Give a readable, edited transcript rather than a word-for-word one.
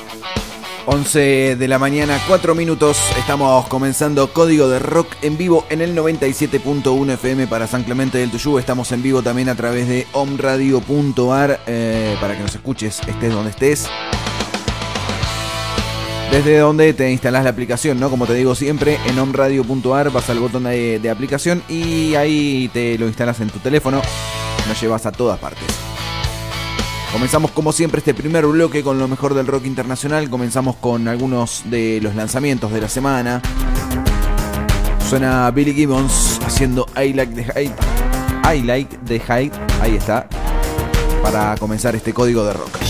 11 de la mañana, 4 minutos. Estamos comenzando Código de Rock en vivo en el 97.1 FM para San Clemente del Tuyú. Estamos en vivo también a través de omradio.ar para que nos escuches, estés donde estés. Desde donde te instalás la aplicación, ¿no? Como te digo siempre, en omradio.ar vas al botón de aplicación y ahí te lo instalas en tu teléfono. Lo llevas a todas partes. Comenzamos como siempre este primer bloque con lo mejor del rock internacional. Comenzamos con algunos de los lanzamientos de la semana. Suena Billy Gibbons haciendo I Like the Hype. I Like the Hype. Ahí está. Para comenzar este Código de Rock.